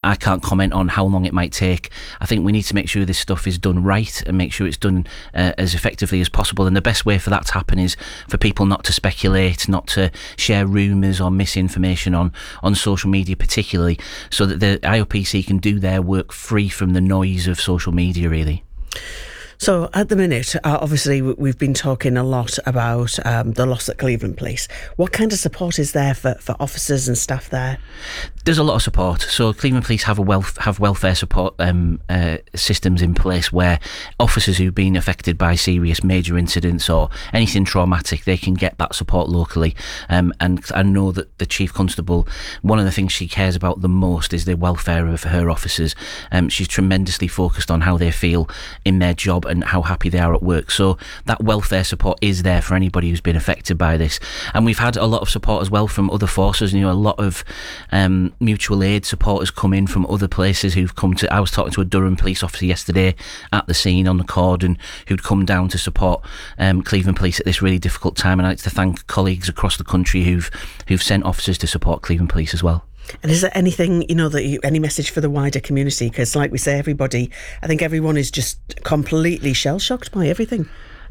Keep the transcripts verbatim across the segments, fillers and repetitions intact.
I can't comment on how long it might take. I think we need to make sure this stuff is done right and make sure it's done uh, as effectively as possible. And the best way for that to happen is for people not to speculate, not to share rumours or misinformation on, on social media particularly, so that the I O P C can do their work free from the noise of social media, really. So at the minute, uh, obviously we've been talking a lot about um, the loss at Cleveland Police. What kind of support is there for, for officers and staff there? There's a lot of support. So Cleveland Police have a wealth, have welfare support um, uh, systems in place where officers who've been affected by serious major incidents or anything traumatic, they can get that support locally. Um, and I know that the Chief Constable, one of the things she cares about the most is the welfare of her officers. Um, she's tremendously focused on how they feel in their job and how happy they are at work. So that welfare support is there for anybody who's been affected by this. And we've had a lot of support as well from other forces. You know, a lot of um, mutual aid support has come in from other places who've come to... I was talking to a Durham police officer yesterday at the scene on the cordon who'd come down to support um, Cleveland Police at this really difficult time. And I'd like to thank colleagues across the country who've who've sent officers to support Cleveland Police as well. And is there anything, you know, that you, any message for the wider community? Because like we say, everybody, I think everyone is just completely shell-shocked by everything.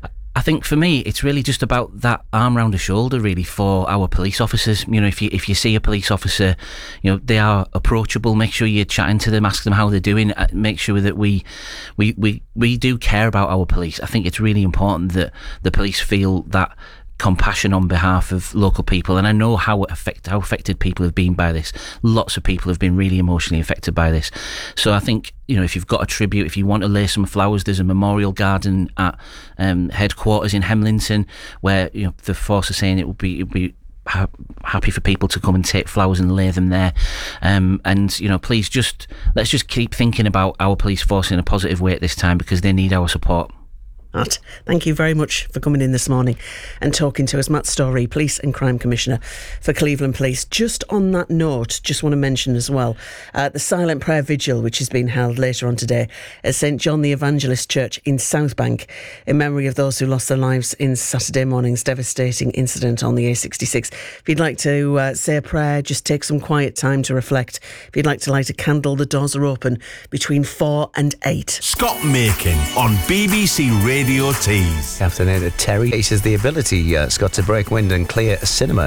I think for me, it's really just about that arm round the shoulder, really, for our police officers. You know, if you if you see a police officer, you know, they are approachable. Make sure you're chatting to them, ask them how they're doing. Make sure that we we we, we do care about our police. I think it's really important that the police feel that compassion on behalf of local people, and I know how affect, how affected people have been by this. Lots of people have been really emotionally affected by this. So I think, you know, if you've got a tribute, if you want to lay some flowers, there's a memorial garden at um, headquarters in Hemlington where, you know, the force are saying it would be, it would be ha- happy for people to come and take flowers and lay them there. Um, and, you know, please just, let's just keep thinking about our police force in a positive way at this time, because they need our support. Matt, thank you very much for coming in this morning and talking to us. Matt Story, Police and Crime Commissioner for Cleveland Police. Just on that note, just want to mention as well uh, the silent prayer vigil, which is being held later on today at Saint John the Evangelist Church in Southbank in memory of those who lost their lives in Saturday morning's devastating incident on the A sixty-six. If you'd like to uh, say a prayer, just take some quiet time to reflect. If you'd like to light a candle, the doors are open between four and eight. Scott Makin on B B C Radio Tees. Afternoon, Terry faces the ability, uh, Scott, to break wind and clear a cinema